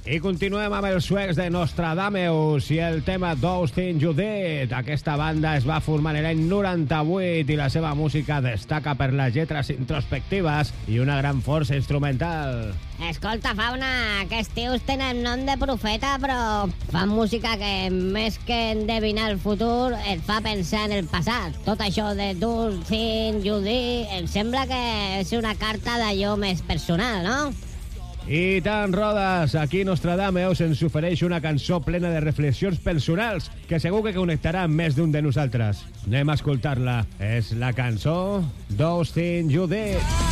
I continuem amb els suecs de Nostradamus i el tema Thing You Did. Aquesta banda es va formar en l'any 98 i la seva música destaca per les lletres introspectives i una gran força instrumental. Escolta, Fauna, aquests tios tenen nom de profeta, però fan música que, més que endevinar el futur, et fa pensar en el passat. Tot això de Thing You Did em sembla que és una carta d'allò més personal, no? I tant, Rodes, aquí Nostradamus ens ofereix una cançó plena de reflexions personals que segur que connectarà amb més d'un de nosaltres. Anem a escoltar-la. És la cançó Thing You Did.